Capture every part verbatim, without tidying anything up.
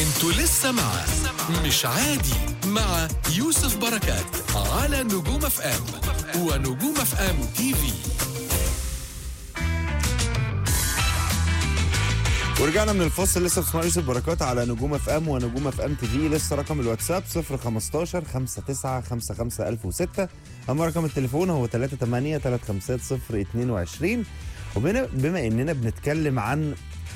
انتوا لسه مع مش عادي مع يوسف بركات على نجوم اف ام ونجوم اف ام تي في. ورجعنا من الفاصل. لسه بتسمعوا يوسف بركات على نجوم اف ام ونجوم اف ام تي في. لسه رقم الواتساب صفر خمستاشر خمسة تسعة خمسة خمسة ألف وستة. اما رقم التليفون هو تلاتة تمانية تلاتة خمسة صفر اتنين وعشرين. وبما بما اننا بنتكلم عن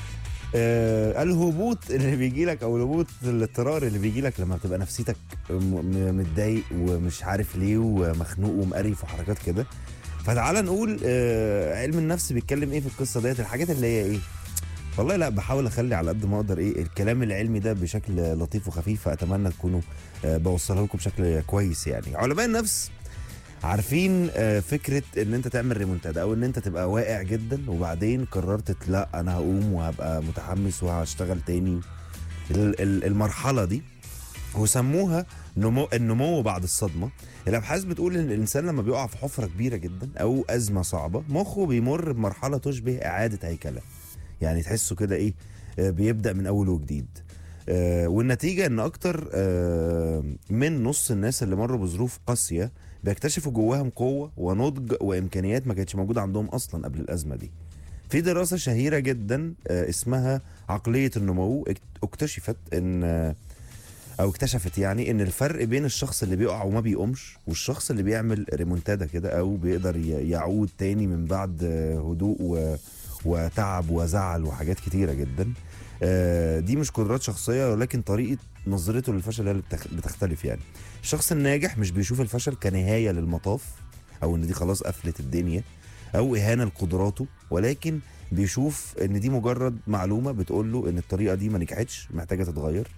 آه الهبوط اللي بيجي لك او الهبوط الاضطرار اللي بيجي لك لما بتبقى نفسيتك م- متضايق ومش عارف ليه ومخنوق ومقرف وحركات كده، فتعال نقول آه علم النفس بيتكلم ايه في القصه ديت. الحاجات اللي هي ايه، والله لا بحاول اخلي على قد ما اقدر ايه الكلام العلمي ده بشكل لطيف وخفيف، فاتمنى تكونوا آه بوصله لكم بشكل كويس. يعني علماء النفس عارفين آه فكره ان انت تعمل ريمونتادا او ان انت تبقى واقع جدا وبعدين قررت لا انا هقوم وهبقى متحمس وهشتغل تاني. ال- ال- المرحله دي وسموها نمو النمو بعد الصدمه. الابحاث بتقول ان الانسان لما بيقع في حفره كبيره جدا او ازمه صعبه مخه بيمر بمرحله تشبه اعاده هيكله، يعني تحسه كده ايه آه بيبدا من اول وجديد. آه والنتيجه ان اكتر آه من نص الناس اللي مروا بظروف قاسيه بيكتشفوا جواهم قوه ونضج وامكانيات ما كانتش موجوده عندهم اصلا قبل الازمه دي. في دراسه شهيره جدا آه اسمها عقليه النمو اكتشفت ان آه او اكتشفت يعني ان الفرق بين الشخص اللي بيقع وما بيقومش والشخص اللي بيعمل ريمونتادا كده او بيقدر يعود تاني من بعد آه هدوء و وتعب وزعل وحاجات كتيرة جدا. دي مش قدرات شخصية ولكن طريقة نظرته للفشل هي اللي بتختلف. يعني الشخص الناجح مش بيشوف الفشل كنهاية للمطاف او ان دي خلاص قفلت الدنيا او اهانة لقدراته، ولكن بيشوف ان دي مجرد معلومة بتقول له ان الطريقة دي ما نجحتش محتاجة تتغير.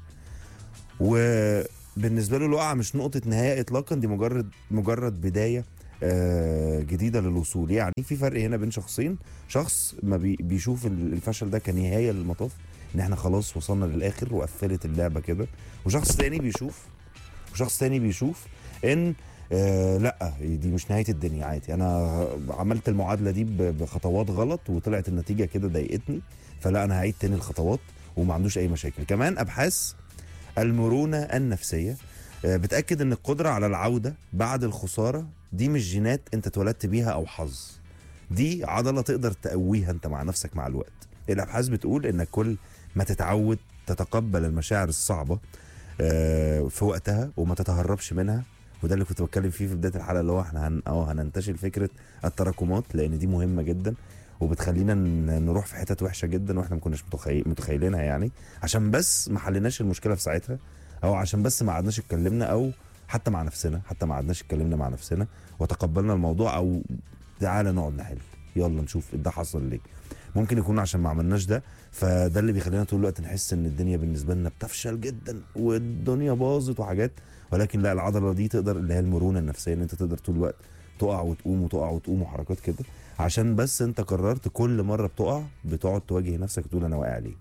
وبالنسبة له الوقعة مش نقطة نهاية اطلاقا، دي مجرد مجرد بداية آه جديدة للوصول. يعني في فرق هنا بين شخصين، شخص ما بي بيشوف الفشل ده كنهاية للمطاف ان احنا خلاص وصلنا للاخر وقفلت اللعبة كده، وشخص تاني بيشوف وشخص تاني بيشوف ان آه لا دي مش نهاية الدنيا، عادي انا عملت المعادلة دي بخطوات غلط وطلعت النتيجة كده ضايقتني، فلا انا هعيد تاني الخطوات وما عندوش اي مشاكل. كمان ابحاث المرونة النفسية بتأكد ان القدرة على العودة بعد الخسارة دي مش جينات انت اتولدت بيها او حظ، دي عضلة تقدر تقويها انت مع نفسك مع الوقت. الابحاث بتقول انك كل ما تتعود تتقبل المشاعر الصعبة في وقتها وما تتهربش منها، وده اللي كنت بتكلم فيه في بداية الحلقة اللي هو احنا هن... اه هننتشل فكرة التراكمات، لان دي مهمة جدا وبتخلينا نروح في حتت وحشة جدا واحنا ما كناش متخيل... متخيلينها، يعني عشان بس ما حلناش المشكلة في ساعتها او عشان بس ما قعدناش اتكلمنا او حتى مع نفسنا حتى ما قعدناش اتكلمنا مع نفسنا وتقبلنا الموضوع او تعالى نقعد نحل يلا نشوف ده حصل ليه. ممكن يكون عشان ما عملناش ده، فده اللي بيخلينا طول الوقت نحس ان الدنيا بالنسبه لنا بتفشل جدا والدنيا باظت وحاجات، ولكن لا العضله دي تقدر اللي هي المرونه النفسيه ان انت تقدر طول الوقت تقع وتقوم وتقع وتقوم وحركات كده، عشان بس انت قررت كل مره بتقع بتقعد تواجه نفسك تقول انا واقع ليه.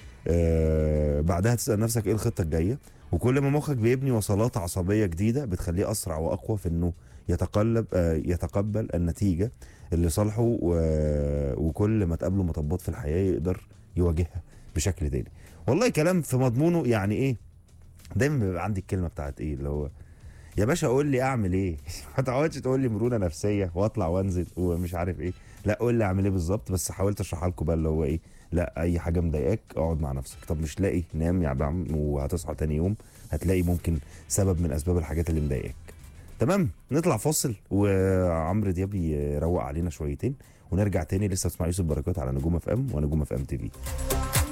آه بعدها تسال نفسك ايه الخطه الجايه، وكل ما مخك بيبني وصلات عصبيه جديده بتخليه اسرع واقوى في انه يتقلب آه يتقبل النتيجه اللي صالحه، وكل ما تقابله مطبات في الحياه يقدر يواجهها بشكل تاني. والله كلام في مضمونه. يعني ايه دايما بيبقى عندي الكلمه بتاعت ايه اللي هو يا باشا قول لي اعمل ايه ما تقعدش تقول لي مرونه نفسيه واطلع وانزل ومش عارف ايه، لا قول لي اعمل ايه بالظبط. بس حاولت اشرحها لكم بقى اللي هو ايه، لا اي حاجه مضايقاك اقعد مع نفسك، طب مش لاقي نام يا عم وهتصحى تاني يوم هتلاقي ممكن سبب من اسباب الحاجات اللي مضايقاك. تمام نطلع فاصل وعمرو دياب يروق علينا شويتين ونرجع تاني. لسه بتسمع يوسف بركات على نجوم اف ام ونجوم اف ام تي في.